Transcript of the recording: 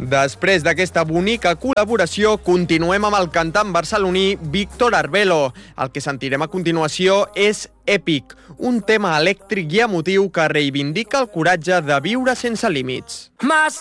Després d'aquesta bonica col·laboració, continuem amb el cantant barceloní Víctor Arbelo. El que sentirem a continuació és Èpic, un tema elèctric i emotiu que reivindica el coratge de viure sense límits. Más